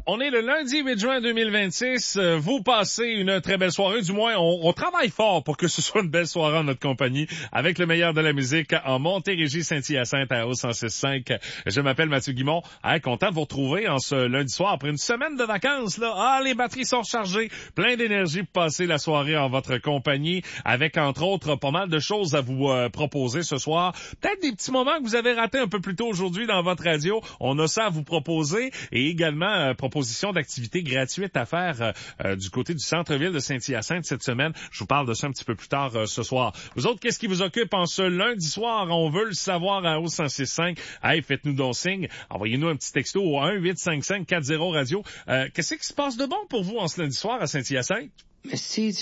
On est le lundi 8 juin 2026. Vous passez une très belle soirée. Du moins, on travaille fort pour que ce soit une belle soirée en notre compagnie avec le meilleur de la musique en Montérégie, Saint-Hyacinthe à O 106.5. Je m'appelle Mathieu Guimond. Content de vous retrouver en ce lundi soir après une semaine de vacances. Là, les batteries sont rechargées. Plein d'énergie pour passer la soirée en votre compagnie avec, entre autres, pas mal de choses à vous proposer ce soir. Peut-être des petits moments que vous avez ratés un peu plus tôt aujourd'hui dans votre radio. On a ça à vous proposer et également proposition d'activités gratuites à faire du côté du centre-ville de Saint-Hyacinthe cette semaine. Je vous parle de ça un petit peu plus tard ce soir. Vous autres, qu'est-ce qui vous occupe en ce lundi soir? On veut le savoir à O106.5. Hey, faites-nous donc signe. Envoyez-nous un petit texto au 1-855-40-radio. Qu'est-ce qui se passe de bon pour vous en ce lundi soir à Saint-Hyacinthe? Mais si